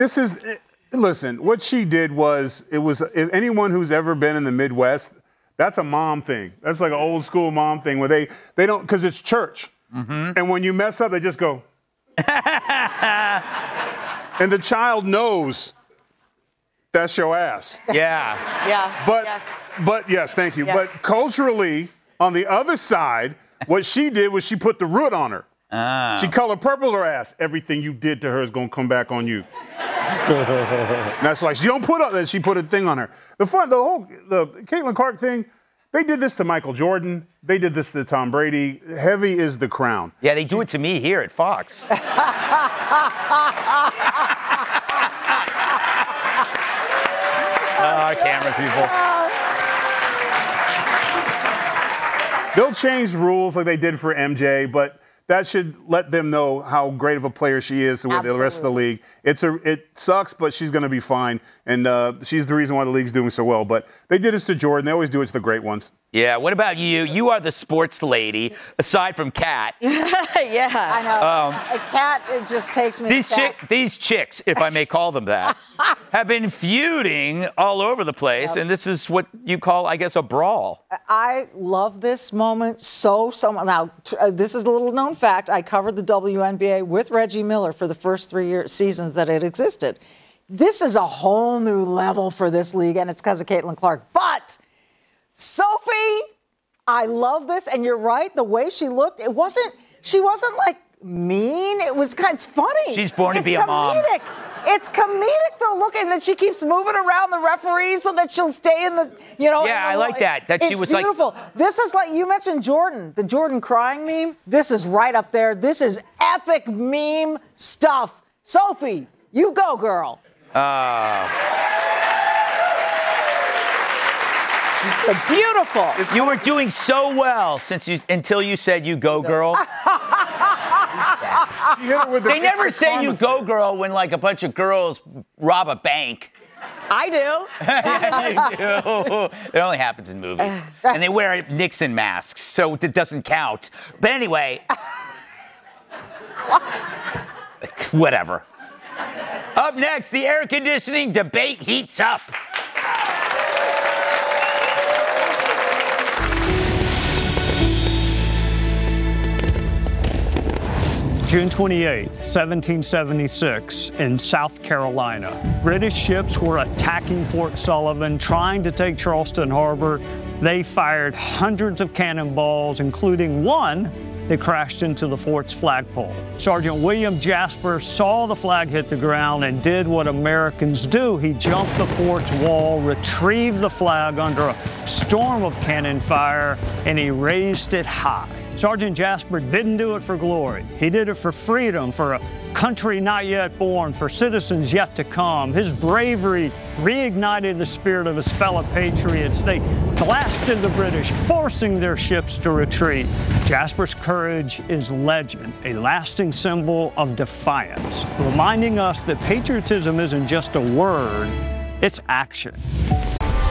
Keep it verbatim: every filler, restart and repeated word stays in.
This is, listen, what she did was, it was, if anyone who's ever been in the Midwest, that's a mom thing. That's like an old school mom thing where they, they don't, because it's church. Mm-hmm. And when you mess up, they just go. And the child knows that's your ass. Yeah. Yeah. But, yes. but yes, thank you. Yes. But culturally, on the other side, what she did was she put the root on her. Ah. She colored purple her ass. Everything you did to her is going to come back on you. That's like, she don't put on that. She put a thing on her. The fun, the whole, the Caitlin Clark thing, they did this to Michael Jordan. They did this to Tom Brady. Heavy is the crown. Yeah, they do it to me here at Fox. Oh, camera people. They'll change rules like they did for M J, but that should let them know how great of a player she is with the rest of the league. It's a, it sucks, but she's going to be fine, and uh, she's the reason why the league's doing so well. But they did this to Jordan. They always do it to the great ones. Yeah, what about you? You are the sports lady, aside from Kat. Yeah, I know. Um, a cat, it just takes me These fast. chicks, these chicks, if I may call them that, have been feuding all over the place, yep. And this is what you call, I guess, a brawl. I love this moment so, so much. Now, uh, this is a little known fact. I covered the W N B A with Reggie Miller for the first three year, seasons that it existed. This is a whole new level for this league, and it's because of Caitlin Clark. But Sophie, I love this, and you're right. The way she looked, it wasn't. She wasn't like mean. It was kind of funny. She's born it's to be a mom. Comedic. It's comedic though. Look, and then she keeps moving around the referee so that she'll stay in the, you know. Yeah, the, I like that. That she it's was beautiful. like. This is like you mentioned Jordan, the Jordan crying meme. This is right up there. This is epic meme stuff. Sophie, you go, girl. Uh, Beautiful. You were doing so well since you until you said you go, girl. The they never say you go, girl when like a bunch of girls rob a bank. I do. Yeah, you do. It only happens in movies. And they wear Nixon masks, so it doesn't count. But anyway. Whatever. Up next, the air conditioning debate heats up. June twenty-eighth, seventeen seventy-six, in South Carolina. British ships were attacking Fort Sullivan, trying to take Charleston Harbor. They fired hundreds of cannonballs, including one that crashed into the fort's flagpole. Sergeant William Jasper saw the flag hit the ground and did what Americans do. He jumped the fort's wall, retrieved the flag under a storm of cannon fire, and he raised it high. Sergeant Jasper didn't do it for glory. He did it for freedom, for a country not yet born, for citizens yet to come. His bravery reignited the spirit of his fellow patriots. They blasted the British, forcing their ships to retreat. Jasper's courage is legend, a lasting symbol of defiance, reminding us that patriotism isn't just a word, it's action.